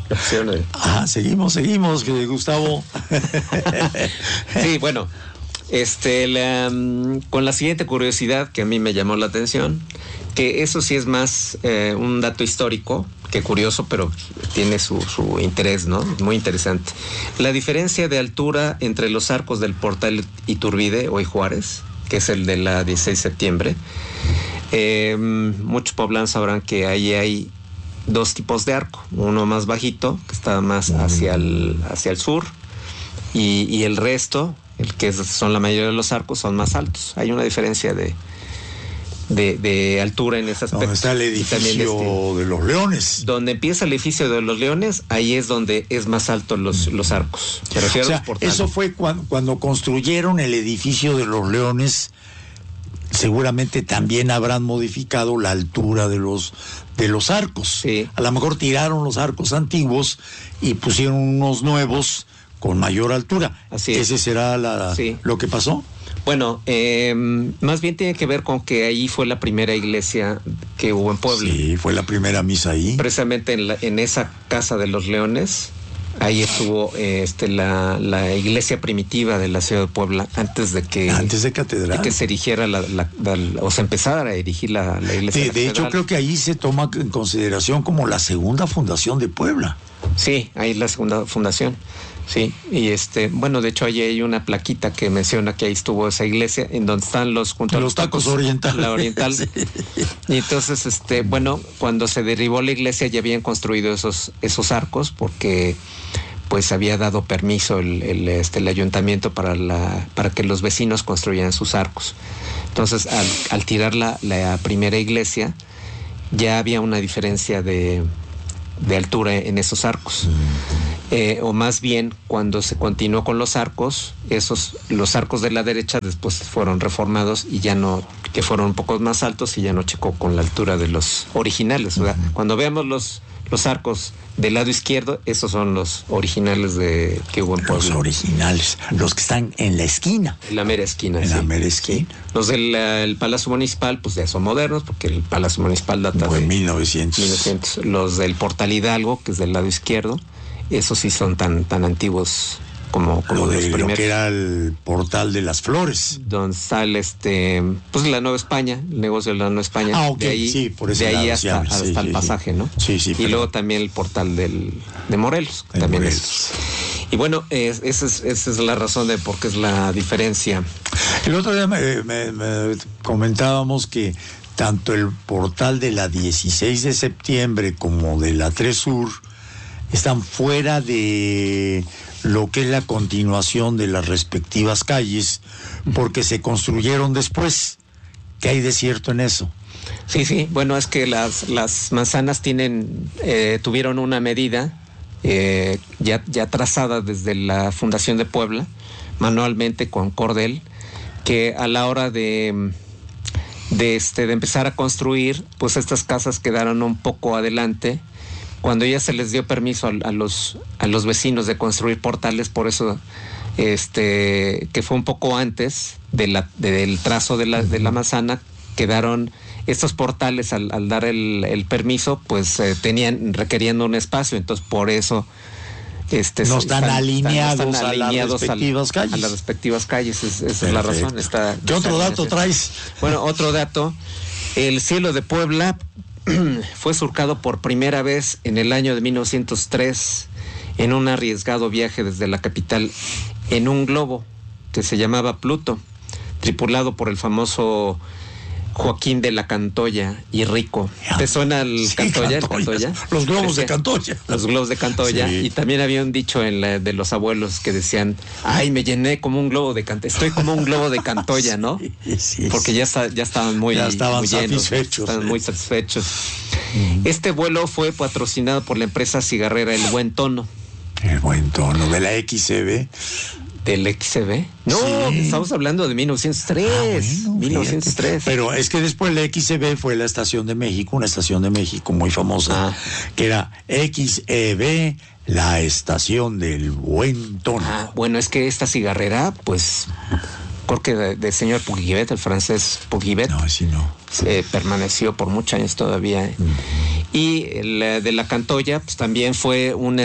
Seguimos, Gustavo. Sí, bueno, con la siguiente curiosidad que a mí me llamó la atención, que eso sí es más un dato histórico que curioso, pero tiene su interés, ¿no? Muy interesante. La diferencia de altura entre los arcos del portal Iturbide, hoy Juárez, que es el de la 16 de septiembre, muchos poblanos sabrán que ahí hay dos tipos de arco, uno más bajito, que está más hacia el sur, y el resto, el que son la mayoría de los arcos, son más altos. Hay una diferencia de altura en ese aspecto. Donde está el edificio de los Leones. Donde empieza el edificio de los Leones, ahí es donde es más alto los arcos. Me refiero a los portales. Eso fue cuando construyeron el edificio de los Leones. Seguramente también habrán modificado la altura de los arcos. Sí. A lo mejor tiraron los arcos antiguos y pusieron unos nuevos con mayor altura. Así es. ¿Ese será lo que pasó? Bueno, más bien tiene que ver con que ahí fue la primera iglesia que hubo en Puebla. Sí, fue la primera misa ahí. Precisamente en esa casa de los Leones, ahí estuvo la iglesia primitiva de la ciudad de Puebla, antes de catedral, de que se erigiera o se empezara a erigir la iglesia. Sí, de hecho creo que ahí se toma en consideración como la segunda fundación de Puebla. Sí, ahí es la segunda fundación. Sí, y bueno, de hecho allí hay una plaquita que menciona que ahí estuvo esa iglesia, en donde están los tacos orientales. La oriental. Sí. Y entonces, bueno, cuando se derribó la iglesia ya habían construido esos arcos, porque pues había dado permiso el ayuntamiento para que los vecinos construyeran sus arcos. Entonces, al tirar la primera iglesia, ya había una diferencia de altura en esos arcos. O más bien, cuando se continuó con los arcos de la derecha después fueron reformados y ya no, que fueron un poco más altos y ya no checó con la altura de los originales. ¿Verdad? Cuando veamos los arcos del lado izquierdo, esos son los originales que hubo en Puebla. Los originales, los que están en la esquina. En la mera esquina. En la mera esquina. Sí. Los del Palacio Municipal, pues ya son modernos, porque el Palacio Municipal data de 1900. Los del Portal Hidalgo, que es del lado izquierdo, esos sí son tan antiguos como lo de los primeros. Lo que era el Portal de las Flores. Donde está pues la Nueva España, el negocio de la Nueva España. Ah, ok, de ahí, sí, por ese de ahí lado, hasta el pasaje, ¿no? Sí. Y luego también el Portal de Morelos, que también Morelos. Y bueno, esa es la razón de por qué es la diferencia. El otro día me comentábamos que tanto el Portal de la 16 de septiembre como de la 3 Sur están fuera de lo que es la continuación de las respectivas calles, porque se construyeron después. ¿Qué hay de cierto en eso? Sí, bueno, es que las manzanas tuvieron una medida ya trazada desde la fundación de Puebla, manualmente con cordel, que a la hora de empezar a construir, pues estas casas quedaron un poco adelante. Cuando ya se les dio permiso a los vecinos de construir portales, por eso que fue un poco antes del trazo de la manzana, quedaron estos portales al dar el permiso, pues requerían un espacio, entonces por eso no están alineados a las respectivas calles. A las respectivas calles, esa es la razón. ¿Qué otro dato traes? Bueno, otro dato, el cielo de Puebla fue surcado por primera vez en el año de 1903 en un arriesgado viaje desde la capital en un globo que se llamaba Pluto, tripulado por el famoso Joaquín de la Cantoya y Rico. ¿Te suena el Cantoya? Los globos de Cantoya. Los globos de Cantoya. Sí. Y también había un dicho de los abuelos que decían, ay, me llené como un globo de Cantoya. Estoy como un globo de Cantoya, ¿no? Sí. Porque ya estaban muy llenos. Estaban muy satisfechos. Este vuelo fue patrocinado por la empresa cigarrera El Buen Tono. El Buen Tono, de la XCB. ¿Del XCB? No, sí. Estamos hablando de 1903. Bueno, 1903. Pero es que después la XCB fue la estación de México, una estación de México muy famosa, que era XEB, la estación del Buen Tono. Bueno, es que esta cigarrera, pues, creo que de señor Pouguibet, el francés Pouguibet. No, sí no. permaneció por muchos años todavía. Y el de la Cantoya, pues también fue un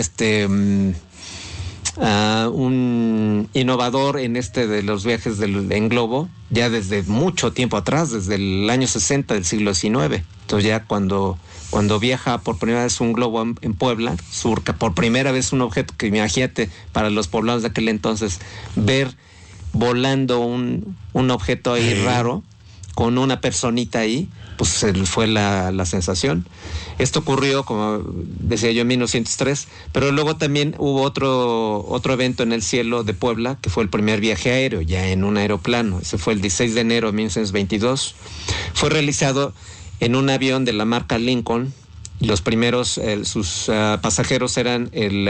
innovador en de los viajes en globo, ya desde mucho tiempo atrás, desde el año 60 del siglo XIX. Entonces ya cuando viaja por primera vez un globo en Puebla, surca por primera vez un objeto que, imagínate, para los poblanos de aquel entonces, ver volando un objeto ahí raro, con una personita ahí, pues fue la sensación. Esto ocurrió, como decía yo, en 1903, pero luego también hubo otro evento en el cielo de Puebla, que fue el primer viaje aéreo, ya en un aeroplano. Ese fue el 16 de enero de 1922. Fue realizado en un avión de la marca Lincoln. Los primeros, sus pasajeros eran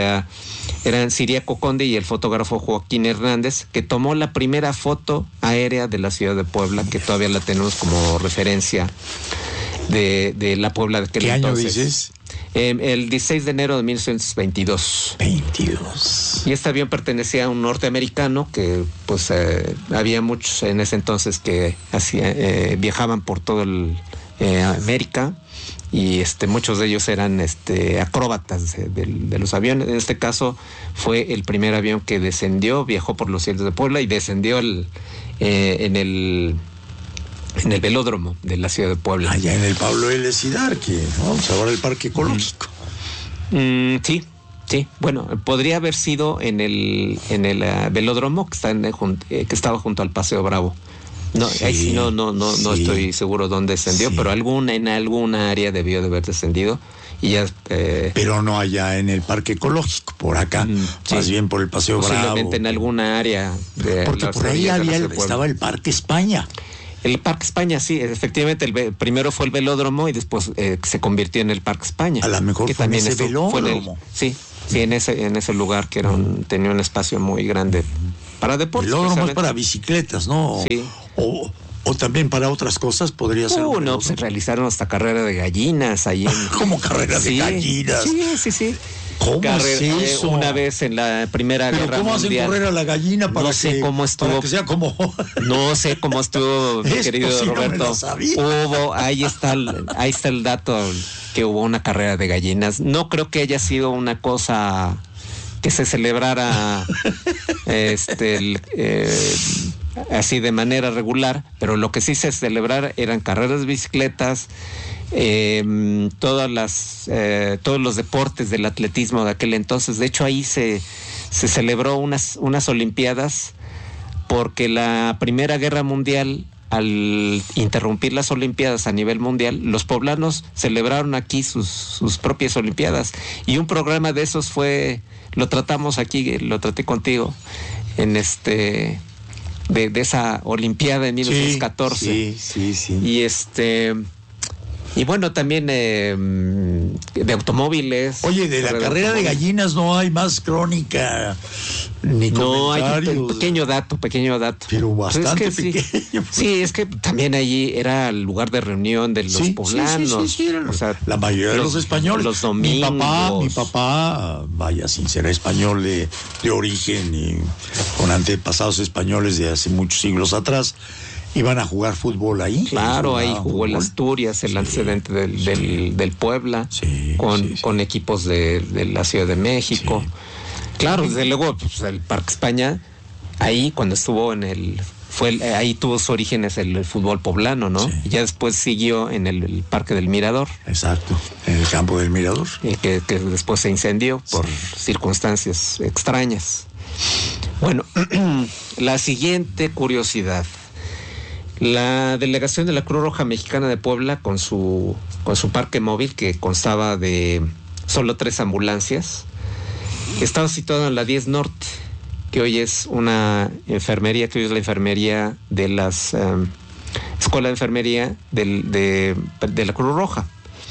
Ciriaco Conde y el fotógrafo Joaquín Hernández, que tomó la primera foto aérea de la ciudad de Puebla, que todavía la tenemos como referencia de la Puebla de aquel entonces. ¿Qué año dices? El 16 de enero de 1922. 22. Y este avión pertenecía a un norteamericano que, pues, había muchos en ese entonces que viajaban por todo América. Y muchos de ellos eran acróbatas de los aviones. En este caso fue el primer avión que viajó por los cielos de Puebla y descendió en el velódromo de la ciudad de Puebla. Allá en el Pablo L. Sidarque, ¿no? Pues ahora el Parque Ecológico. Sí. Bueno, podría haber sido en el velódromo que estaba junto al Paseo Bravo. No, sí, ahí sí no estoy seguro dónde descendió, pero en alguna área debió de haber descendido y ya. Pero no allá en el Parque Ecológico, por acá, más bien por el Paseo Bravo. Posiblemente en alguna área. Porque por ahí estaba el Parque España. El Parque España, sí, efectivamente, primero fue el velódromo y después se convirtió en el Parque España. A lo mejor que fue también en ese velódromo. Sí, en ese lugar que tenía un espacio muy grande para deportes. Velódromo es para bicicletas, ¿no? Sí. O también para otras cosas podría ser. No, se realizaron hasta carrera de gallinas ahí ¿Cómo carrera de gallinas? Sí. ¿Cómo es eso? Una vez en la Primera Guerra Mundial. ¿Cómo hacen correr a la gallina para cómo estuvo, para que sea como? No sé cómo estuvo, mi querido sí Roberto. Ahí está el dato, que hubo una carrera de gallinas. No creo que haya sido una cosa que se celebrara así de manera regular, pero lo que sí se celebrara eran carreras de bicicletas, todos los deportes del atletismo de aquel entonces. De hecho, ahí se celebró unas Olimpiadas, porque la Primera Guerra Mundial, al interrumpir las Olimpiadas a nivel mundial, los poblanos celebraron aquí sus propias Olimpiadas, y un programa de esos lo tratamos aquí, lo traté contigo, en de esa Olimpiada en 1914. Sí. Y bueno, también de automóviles. Oye, de la carrera de gallinas no hay más crónica ni comentarios. Hay un pequeño dato. Pero bastante pequeño. Sí, es que también allí era el lugar de reunión de los poblanos. Sí. O sea, la mayoría de los españoles. Los domingos. Mi papá, vaya, sin ser español de origen y con antepasados españoles de hace muchos siglos atrás, iban a jugar fútbol ahí. Claro, ahí jugó el Asturias, el antecedente del Puebla, con equipos de la Ciudad de México. Sí. Claro, desde luego, pues, el Parque España, ahí cuando estuvo ahí tuvo sus orígenes el fútbol poblano, ¿no? Sí. Y ya después siguió en el Parque del Mirador. Exacto, en el campo del Mirador. Y que después se incendió por circunstancias extrañas. Bueno, la siguiente curiosidad. La delegación de la Cruz Roja Mexicana de Puebla, con su parque móvil, que constaba de solo 3 ambulancias, estaba situado en la 10 Norte, que hoy es una enfermería, que hoy es la enfermería de las Escuela de Enfermería de la Cruz Roja,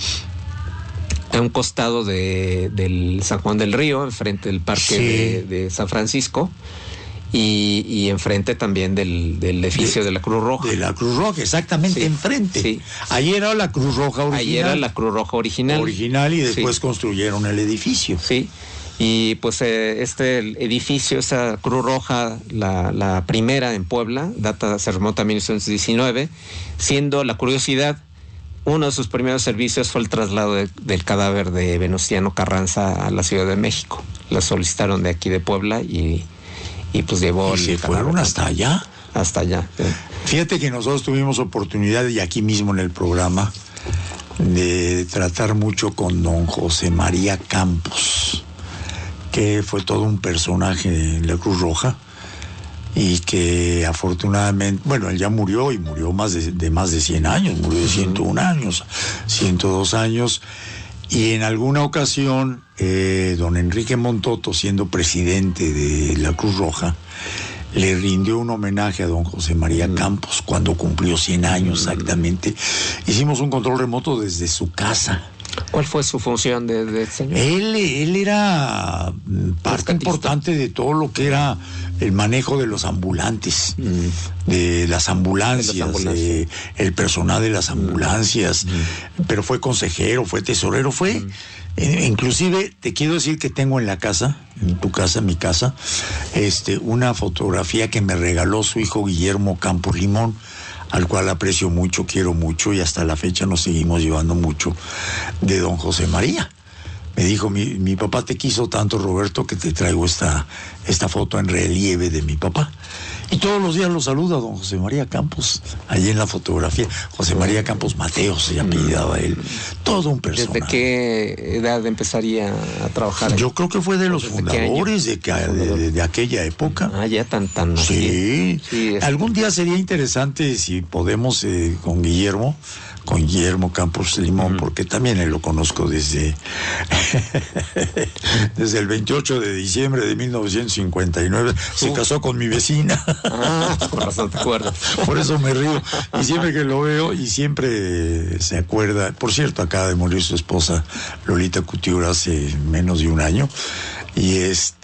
a un costado del San Juan del Río, enfrente del Parque de San Francisco. y enfrente también del edificio de la Cruz Roja. De la Cruz Roja, exactamente, enfrente. Sí. Ahí era la Cruz Roja original. Ahí era la Cruz Roja original. Original, y después construyeron el edificio. Sí. Y pues este edificio, esa Cruz Roja, la primera en Puebla, se remonta a 1919, siendo la curiosidad, uno de sus primeros servicios fue el traslado del cadáver de Venustiano Carranza a la Ciudad de México. Lo solicitaron de aquí de Puebla y pues llevó... ¿Y se fueron hasta allá? Hasta allá. Sí. Fíjate que nosotros tuvimos oportunidad, y aquí mismo en el programa, de tratar mucho con don José María Campos, que fue todo un personaje en la Cruz Roja, y que afortunadamente, bueno, él ya murió, y murió más de 100 años, murió de 101 años, 102 años, y en alguna ocasión don Enrique Montoto, siendo presidente de la Cruz Roja, le rindió un homenaje a don José María Campos cuando cumplió 100 años exactamente. Hicimos un control remoto desde su casa. ¿Cuál fue su función de señor? Él era parte importante de todo lo que era el manejo de los ambulantes, de las ambulancias, el personal de las ambulancias, pero fue consejero, fue tesorero, fue... Inclusive te quiero decir que tengo en la casa, en tu casa, en mi casa, una fotografía que me regaló su hijo Guillermo Campos Limón, al cual aprecio mucho, quiero mucho, y hasta la fecha nos seguimos llevando mucho, de don José María. Me dijo, mi papá te quiso tanto, Roberto, que te traigo esta foto en relieve de mi papá. Y todos los días lo saluda don José María Campos, allí en la fotografía. José María Campos Mateos se apellidaba él. Todo un personaje. ¿Desde qué edad empezaría a trabajar? Yo creo que fue de los fundadores de aquella época. Ah, ya tan sí. Algún día sería interesante si podemos con Guillermo Campos Limón, porque también lo conozco desde el 28 de diciembre de 1959. Se casó con mi vecina. Ah, por razón te acuerdas. Por eso me río. Y siempre que lo veo, y siempre se acuerda. Por cierto, acaba de morir su esposa, Lolita Couture, hace menos de un año. Y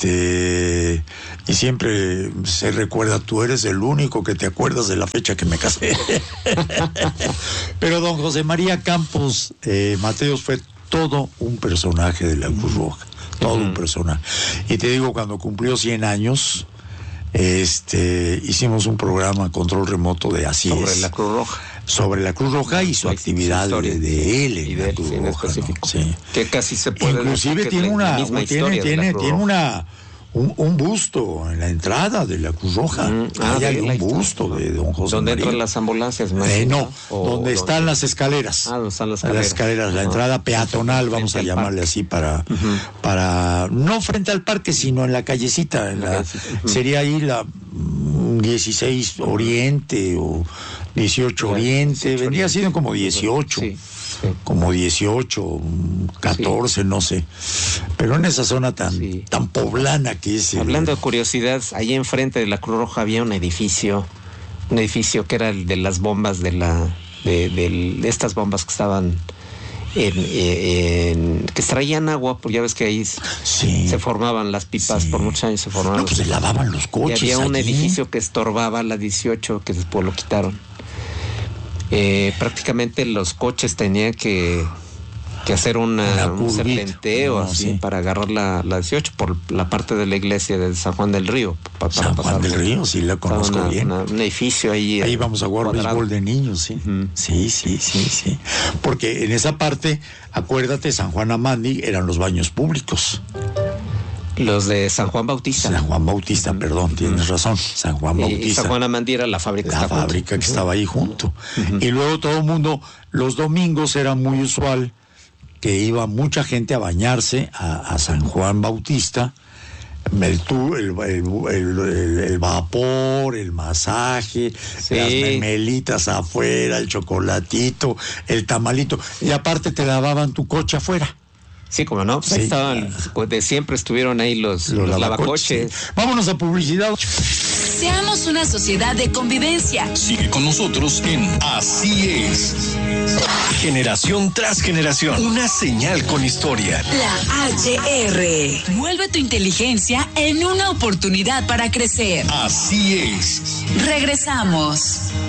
siempre se recuerda, tú eres el único que te acuerdas de la fecha que me casé. Pero don José María Campos Mateos fue todo un personaje de la Cruz Roja, todo un personaje. Y te digo, cuando cumplió 100 años, hicimos un programa control remoto de Así sobre es. La Cruz Roja. Sobre la Cruz Roja y su actividad de él en la Cruz Roja, específico. ¿no? Sí. Que casi se puede inclusive decir que tiene un busto en la entrada de la Cruz Roja. Hay un busto de don José ¿Dónde María. entran las ambulancias? Donde están las escaleras. Donde están las escaleras. La entrada peatonal, vamos a llamarle así, para no frente al parque, sino en la callecita. Sería ahí la 16 Oriente o 18 Oriente. Vendría siendo como 18. Sí. Como 18, 14, no sé. Pero en esa zona tan poblana que es. Hablando de curiosidad, ahí enfrente de la Cruz Roja había un edificio que era el de las bombas de estas bombas que estaban que extraían agua, porque ya ves que ahí se formaban las pipas, por muchos años se formaban. Se lavaban los coches. Y había un edificio que estorbaba la 18, que después lo quitaron. Prácticamente los coches tenían que hacer un serpenteo para agarrar la 18 por la parte de la iglesia de San Juan del Río. San Juan del Río, sí la conozco bien. Un edificio ahí. Ahí vamos a jugar béisbol de niños, sí. Sí. Porque en esa parte, acuérdate, San Juan Amandi eran los baños públicos. Los de San Juan Bautista. San Juan Bautista, perdón, tienes razón. San Juan Bautista. Y San Juan Amandi era la fábrica. Que estaba ahí junto. Y luego todo el mundo, los domingos era muy usual que iba mucha gente a bañarse a San Juan Bautista. El vapor, el masaje, las memelitas afuera, el chocolatito, el tamalito. Y aparte te lavaban tu coche afuera. Sí, como no, pues estaban, de siempre estuvieron ahí los lavacoches. Vámonos a publicidad. Seamos una sociedad de convivencia. Sigue con nosotros en Así es. generación tras generación. Una señal con historia. La HR. Vuelve tu inteligencia en una oportunidad para crecer. Así es. Regresamos.